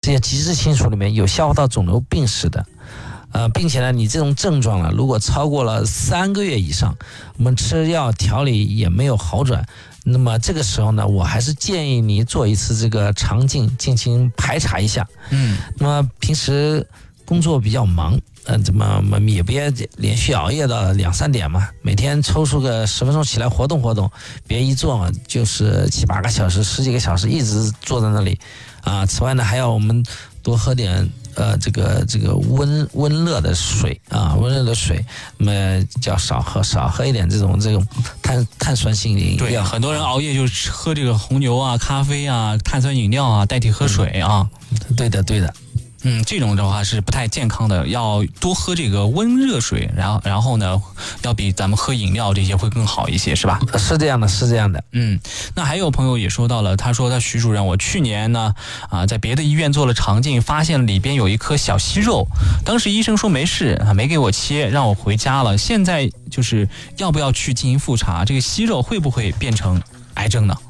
这些极致亲属里面有消化道肿瘤病史的。并且呢，你这种症状如果超过了3个月以上，我们吃药调理也没有好转，那么这个时候呢，我还是建议你做一次这个肠镜进行排查一下。那么平时工作比较忙，怎么也别连续熬夜到2、3点嘛，每天抽出个10分钟起来活动活动，别一坐嘛就是7、8个小时、10几个小时一直坐在那里啊。此外呢，还要我们多喝点这个温热的水啊，温热的水，那么叫少喝一点这种碳酸性饮料。 对，很多人熬夜就喝这个红牛啊、咖啡啊、碳酸饮料啊，代替喝水啊。 对的。 这种的话是不太健康的，要多喝这个温热水，然后呢，要比咱们喝饮料这些会更好一些，是吧？ 是这样的。 那还有朋友也说到了，他说徐主任，我去年呢在别的医院做了肠镜，发现里边有一颗小息肉，当时医生说没事没给我切，让我回家了。现在就是要不要去进行复查，这个息肉会不会变成癌症呢？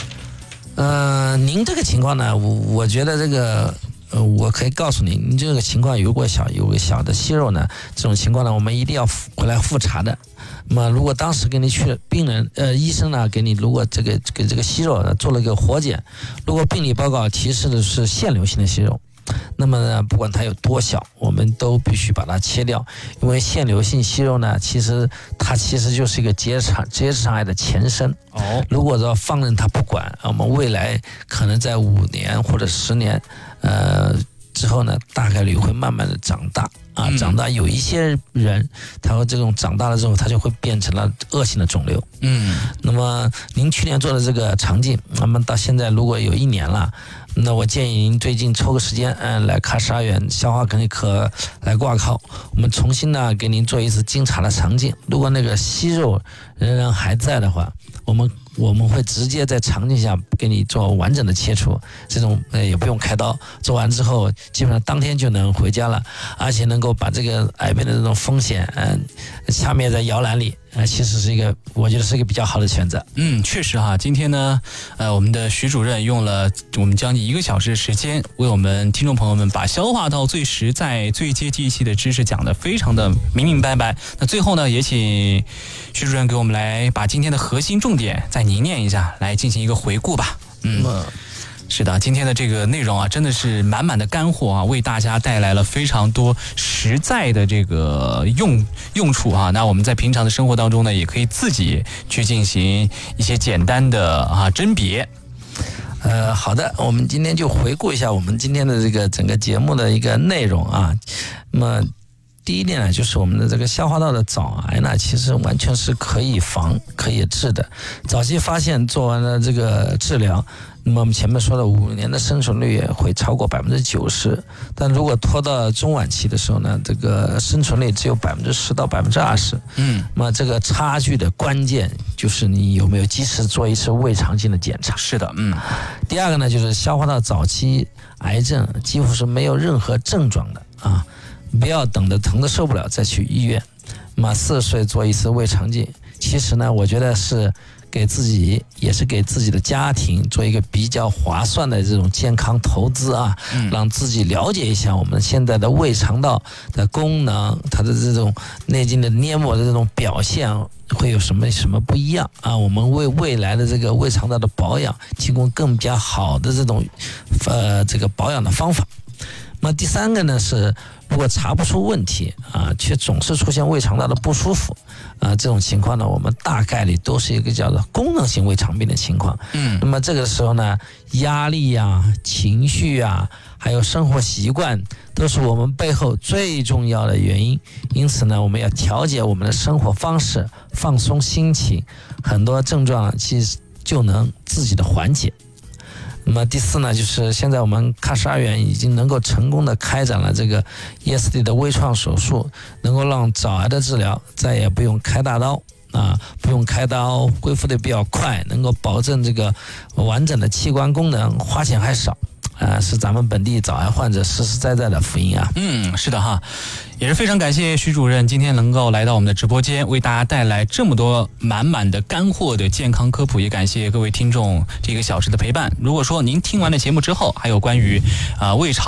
您这个情况呢，我觉得这个。我可以告诉你这个情况有个小的息肉呢，这种情况呢，我们一定要回来复查的。那么，如果当时给你医生呢给你如果这个息肉做了一个活检，如果病理报告提示的是腺瘤性的息肉，那么呢，不管它有多小，我们都必须把它切掉，因为腺瘤性息肉呢，它其实就是一个结直肠癌的前身。如果说放任它不管，我们未来可能在5年或者10年，之后呢，大概率会慢慢的长大啊，长大有一些人，他会这种长大了之后，他就会变成了恶性的肿瘤。那么您去年做的这个肠镜，那么到现在如果有1年了，那我建议您最近抽个时间，来喀什阿院消化内科来挂靠，我们重新呢给您做一次经查的肠镜。如果那个息肉仍然还在的话，我们会直接在肠镜下给你做完整的切除，这种也不用开刀，做完之后基本上当天就能回家了，而且能够把这个癌变的这种风险掐灭在摇篮里。其实我觉得是一个比较好的选择。 确实哈，今天呢，我们的徐主任用了我们将近1个小时的时间，为我们听众朋友们把消化道最实在、最接地气的知识讲得非常的明白白。那最后呢，也请徐主任给我们来把今天的核心重点再凝练一下，来进行一个回顾吧。是的，今天的这个内容真的是满满的干货为大家带来了非常多实在的这个用处那我们在平常的生活当中呢，也可以自己去进行一些简单的甄别。 好的，我们今天就回顾一下我们今天的这个整个节目的一个内容那么第一点呢，就是我们的这个消化道的早癌呢，其实完全是可以防可以治的。早期发现，做完了这个治疗，那么我们前面说的5年的生存率也会超过90%，但如果拖到中晚期的时候呢，这个生存率只有10%到20%。那么这个差距的关键就是你有没有及时做一次胃肠镜的检查。 是的， 第二个呢，就是消化道早期癌症几乎是没有任何症状的不要等得疼得受不了再去医院。那么40岁做一次胃肠镜，其实呢，我觉得是给自己也是给自己的家庭做一个比较划算的这种健康投资让自己了解一下我们现在的胃肠道的功能，它的这种内径的黏膜的这种表现会有什么不一样我们为未来的这个胃肠道的保养提供更加好的这种这个保养的方法。那么第三个呢是，如果查不出问题却总是出现胃肠道的不舒服这种情况呢，我们大概率都是一个叫做功能性胃肠病的情况。那么这个时候呢，压力情绪还有生活习惯都是我们背后最重要的原因。因此呢，我们要调节我们的生活方式，放松心情，很多症状其实就能自己的缓解。那么第4呢，就是现在我们喀什阿院已经能够成功的开展了这个 ESD 的微创手术，能够让早癌的治疗再也不用开大刀不用开刀，恢复的比较快，能够保证这个完整的器官功能，花钱还少是咱们本地早癌患者实实在在的福音是的哈，也是非常感谢徐主任今天能够来到我们的直播间，为大家带来这么多满满的干货的健康科普，也感谢各位听众这1个小时的陪伴。如果说您听完了节目之后，还有关于胃肠